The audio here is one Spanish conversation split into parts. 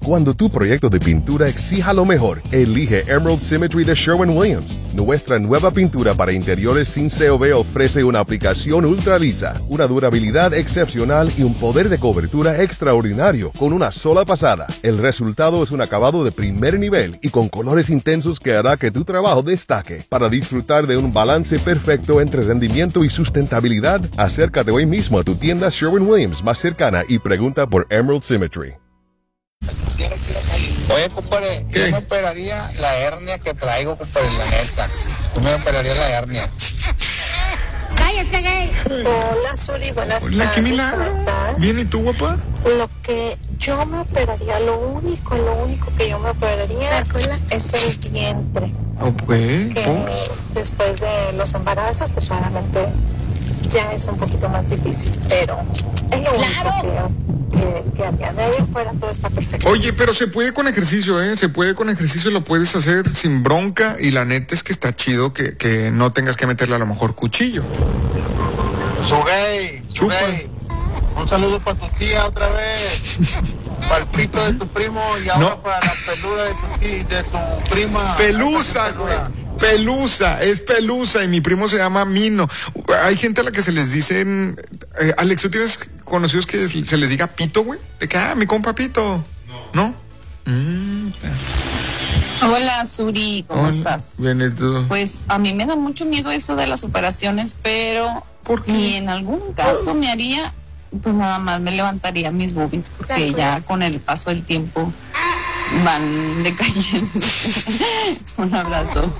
Cuando tu proyecto de pintura exija lo mejor, elige Emerald Symmetry de Sherwin-Williams. Nuestra nueva pintura para interiores sin COV ofrece una aplicación ultra lisa, una durabilidad excepcional y un poder de cobertura extraordinario con una sola pasada. El resultado es un acabado de primer nivel y con colores intensos que hará que tu trabajo destaque. Para disfrutar de un balance perfecto entre rendimiento y sustentabilidad, acércate hoy mismo a tu tienda Sherwin-Williams más cercana y pregunta por Emerald Symmetry. Oye, compadre, yo me operaría la hernia que traigo, compadre, la neta. Yo me operaría la hernia. ¡Cállese, gay! Hola, Suri, buenas tardes. Hola, ¿qué milagro? ¿Cómo estás? Bien, ¿y tú, guapa? Lo que yo me operaría, lo único que yo me operaría es el vientre. Que después de los embarazos, pues obviamente ya es un poquito más difícil, pero es lo único que haría. De ahí en fuera todo está perfecto. Oye, pero se puede con ejercicio, ¿eh? Se puede con ejercicio, lo puedes hacer sin bronca, y la neta es que está chido que no tengas que meterle a lo mejor cuchillo. Sugay, un saludo para tu tía otra vez, para el pito de tu primo y ahora para la peluda de tu prima. Pelusa, güey. Pelusa, es Pelusa, y mi primo se llama Mino. Hay gente a la que se les dicen, Alex, ¿tú tienes conocidos que se les diga Pito, güey? De que, mi compa Pito. ¿No? Hola, Suri, ¿cómo estás? Bien, ¿y tú? Pues a mí me da mucho miedo eso de las operaciones, pero ¿por qué? si en algún caso me haría, pues nada más me levantaría mis boobies, porque ya con el paso del tiempo van decayendo. Un abrazo.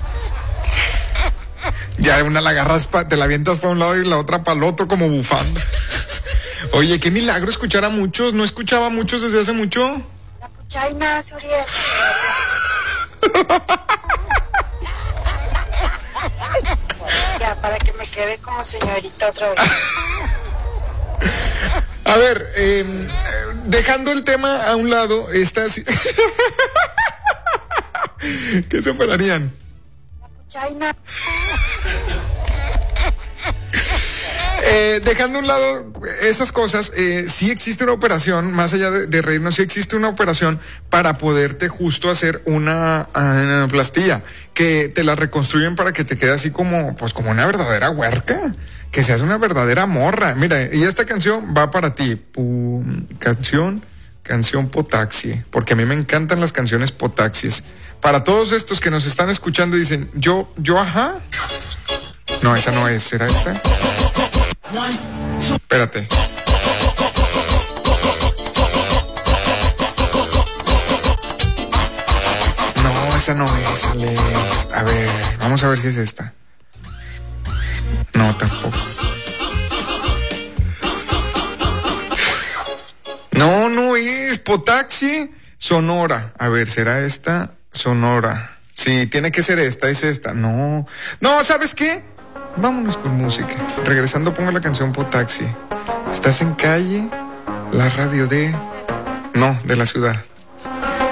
Ya una la agarras, te la avientas para un lado y la otra para el otro como bufanda. Oye, qué milagro escuchar a muchos. ¿No escuchaba a muchos desde hace mucho? La puchaina, Suriel. Ya, para que me quede como señorita otra vez. A ver, dejando el tema a un lado, estas... ¿Qué se operarían? La puchaina. Dejando a un lado esas cosas, sí existe una operación, más allá de reírnos, sí existe una operación para poderte justo hacer una angioplastia, que te la reconstruyen para que te quede así como, pues como una verdadera huerca, que seas una verdadera morra. Mira, y esta canción va para ti, canción Potaxi, porque a mí me encantan las canciones Potaxis. Para todos estos que nos están escuchando y dicen, yo, ajá. No, esa no es, ¿será esta? Espérate. No, esa no es, Alex. A ver, vamos a ver si es esta. No, tampoco. No es Potaxi, Sonora. A ver, ¿será esta? Sonora. Sí, tiene que ser esta, es esta. No, ¿sabes qué? Vámonos con música. Regresando pongo la canción Potaxi. Estás en calle, la radio de la ciudad.